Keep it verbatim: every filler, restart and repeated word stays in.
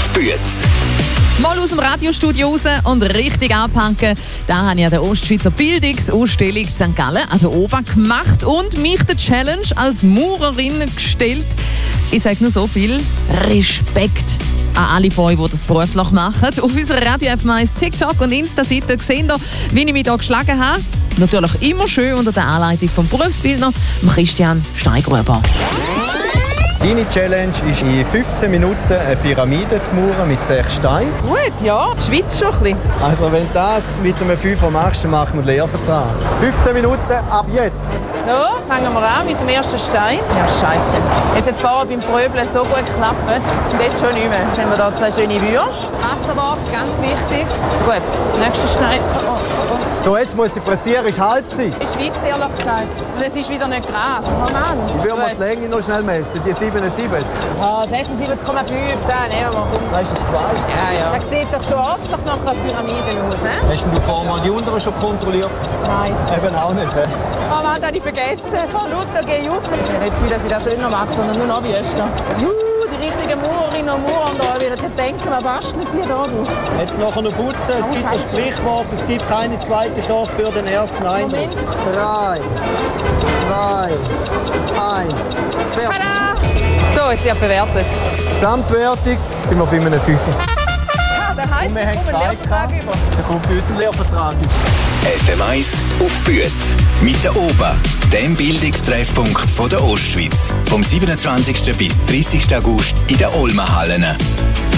auf Büetz. Mal aus dem Radiostudio raus und richtig anpacken. Da habe ich an der Ostschweizer Bildungsausstellung Sankt Gallen, also Oba, gemacht und mich der Challenge als Maurerin gestellt. Ich sage nur so viel: Respekt an alle von euch, die das beruflich machen. Auf unserer Radio F eins TikTok und Insta-Seite seht ihr, wie ich mich hier geschlagen habe. Natürlich immer schön unter der Anleitung vom Berufsbildner Christian Steingruber. Deine Challenge ist, in fünfzehn Minuten eine Pyramide zu mauern mit sechs Steinen. Gut, ja. Schwitzt schon ein bisschen. Also wenn du das mit einem Fünfer machst, dann machen wir einen Lehrvertrag. fünfzehn Minuten ab jetzt. So, fangen wir an mit dem ersten Stein. Ja, scheiße. Jetzt hat es vorher beim Pröbeln so gut geklappt und jetzt schon nicht mehr. Jetzt haben wir hier zwei schöne Würste. Wasserwaage, ganz wichtig. Gut, nächster Stein. Oh, oh, oh. So, jetzt muss ich pressieren, ist Halbzeit. Ich schwitze, ehrlich gesagt. Und es ist wieder nicht gerade. Oh Mann. Ich würde mal die Länge noch schnell messen, die siebenundsiebzig. Ah, sechsundsiebzig Komma fünf, da nehmen wir. Da ist ein zwei. Ja, ja. Das sieht doch schon ordentlich nach einer Pyramide aus, ne? Hast du vorher mal die unteren schon kontrolliert? Nein. Eben auch nicht, he? Oh Mann, das habe ich vergessen. Von Luther gehe ich auf. Nicht viel, dass ich das schöner mache, sondern nur noch wüster. Juhu, die richtigen Maurerinnen und Maurer da werden denken, was bastelt die da? Du? Jetzt nachher noch putzen. Es Oh, gibt ein Scheiße. Sprichwort, es gibt keine zweite Chance für den ersten Eindruck. Moment. Drei, zwei, eins, fertig. Tada! So, jetzt wird bewertet. Gesamtwertung sind wir bei einem Fünfer. Ah, der heisst, Und wir haben komm, ein Lehrvertrag gesagt, über. da kommt bei uns ein Lehrvertrag über. F M eins auf Büetz. Mit der Oba, dem Bildungstreffpunkt von der Ostschweiz. Vom siebenundzwanzigsten bis dreißigsten August in den Olmenhallen.